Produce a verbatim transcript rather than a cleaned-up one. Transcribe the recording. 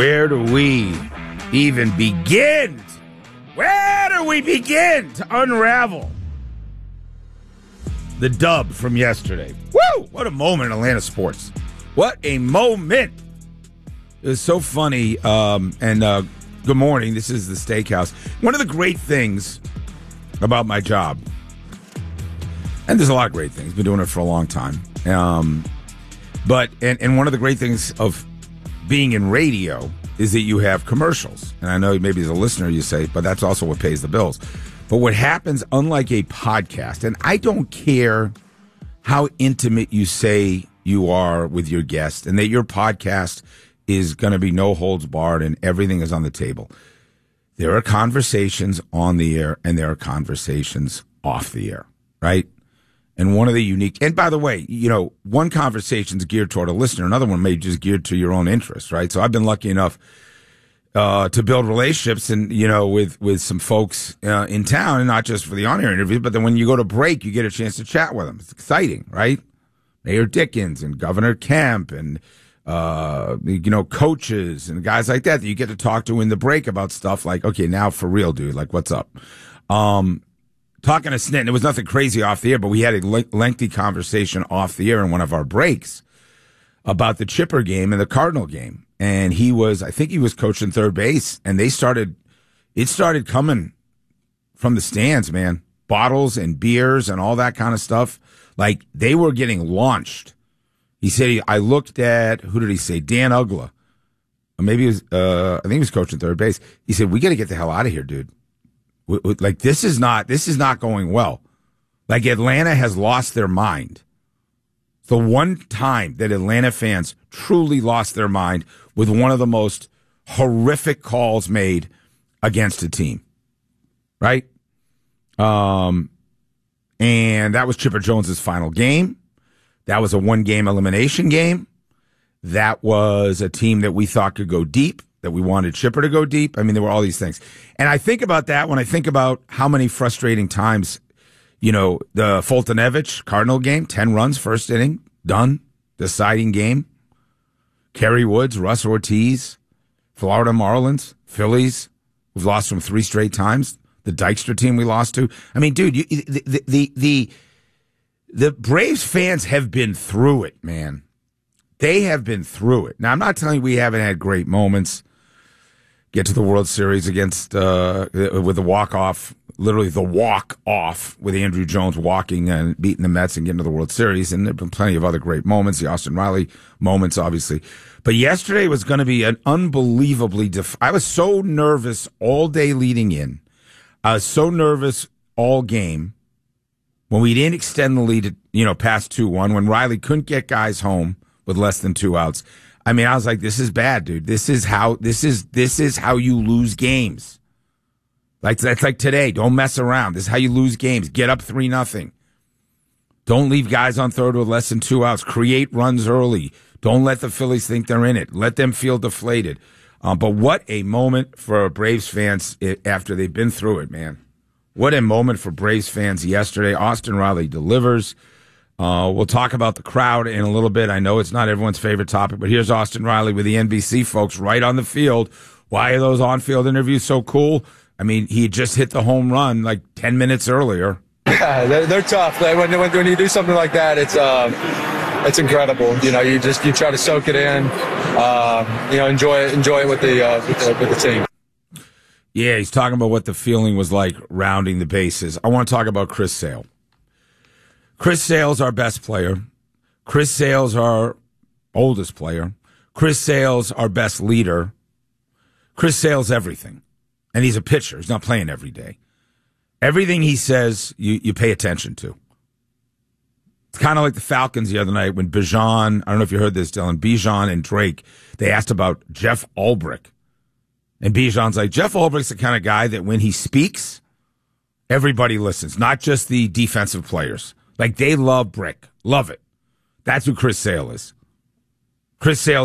Where do we even begin? Where do we begin to unravel the dub from yesterday? Woo! What a moment in Atlanta sports. What a moment. It was so funny. Um, and uh, good morning. This is the Steakhouse. One of the great things about my job, and there's a lot of great things, been doing it for a long time. Um, but, and, and one of the great things of being in radio is that you have commercials. And I know maybe as a listener you say, but that's also what pays the bills. But what happens, unlike a podcast, and I don't care how intimate you say you are with your guest and that your podcast is going to be no holds barred and everything is on the table. There are conversations on the air and there are conversations off the air, right? And one of the unique, and by the way, you know, one conversation is geared toward a listener. Another one may just geared to your own interests, right? So I've been lucky enough uh, to build relationships and, you know, with, with some folks uh, in town, and not just for the on-air interview, but then when you go to break, you get a chance to chat with them. It's exciting, right? Mayor Dickens and Governor Kemp and, uh, you know, coaches and guys like that that you get to talk to in the break about stuff like, okay, now for real, dude, like, what's up? Um, Talking to Snit, and it was nothing crazy off the air, but we had a lengthy conversation off the air in one of our breaks about the Chipper game and the Cardinal game. And he was, I think he was coaching third base, and they started, it started coming from the stands, man. Bottles and beers and all that kind of stuff. Like, they were getting launched. He said, he, I looked at, who did he say? Dan Ugla. Or maybe he was, uh, I think he was coaching third base. He said, we got to get the hell out of here, dude. Like, this is not, this is not going well. Like, Atlanta has lost their mind. The one time that Atlanta fans truly lost their mind with one of the most horrific calls made against a team. Right? Um, and that was Chipper Jones's final game. That was a one-game elimination game. That was a team that we thought could go deep, that we wanted Chipper to go deep. I mean, there were all these things. And I think about that when I think about how many frustrating times, you know, the Foltynewicz Cardinal game, ten runs, first inning, done, deciding game. Kerry Woods, Russ Ortiz, Florida Marlins, Phillies, we've lost them three straight times. The Dykstra team we lost to. I mean, dude, you, the, the, the, the, the Braves fans have been through it, man. They have been through it. Now, I'm not telling you we haven't had great moments. Get to the World Series against uh, with the walk-off, literally the walk-off with Andrew Jones walking and beating the Mets and getting to the World Series. And there have been plenty of other great moments, the Austin Riley moments, obviously. But yesterday was going to be an unbelievably def- I was so nervous all day leading in. I was so nervous all game when we didn't extend the lead, you know, past two one, when Riley couldn't get guys home with less than two outs. I mean, I was like, this is bad, dude. This is how, this is, this is how you lose games. Like, that's like today. Don't mess around. This is how you lose games. Get up three nothing. Don't leave guys on third with less than two outs. Create runs early. Don't let the Phillies think they're in it. Let them feel deflated. Um, but what a moment for Braves fans after they've been through it, man. What a moment for Braves fans yesterday. Austin Riley delivers. Uh, we'll talk about the crowd in a little bit. I know it's not everyone's favorite topic, but here's Austin Riley with the N B C folks right on the field. Why are those on-field interviews so cool? I mean, he just hit the home run like ten minutes earlier. Yeah, they're, they're tough. When, when, when you do something like that, it's uh, it's incredible. You know, you just you try to soak it in. Uh, you know, enjoy it, enjoy it with the, uh, with the with the team. Yeah, he's talking about what the feeling was like rounding the bases. I want to talk about Chris Sale. Chris Sale's our best player. Chris Sale's our oldest player. Chris Sale's our best leader. Chris Sale's everything. And he's a pitcher. He's not playing every day. Everything he says, you, you pay attention to. It's kind of like the Falcons the other night when Bijan, I don't know if you heard this, Dylan, Bijan and Drake, they asked about Jeff Ulbrich. And Bijan's like, Jeff Ulbrich's the kind of guy that when he speaks, everybody listens, not just the defensive players. Like, they love Brick. Love it. That's who Chris Sale is. Chris Sale